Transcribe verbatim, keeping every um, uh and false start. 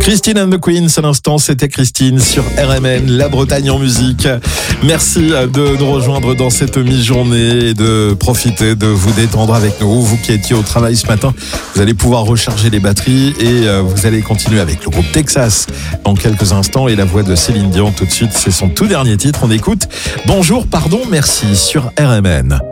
Christine and the Queens, à l'instant, c'était Christine sur R M N, la Bretagne en musique. Merci de nous rejoindre dans cette mi-journée et de profiter de vous détendre avec nous. Vous qui étiez au travail ce matin, vous allez pouvoir recharger les batteries et vous allez continuer avec le groupe Texas dans quelques instants et la voix de Céline Dion tout de suite. C'est son tout dernier titre. On écoute Bonjour, pardon, merci sur R M N.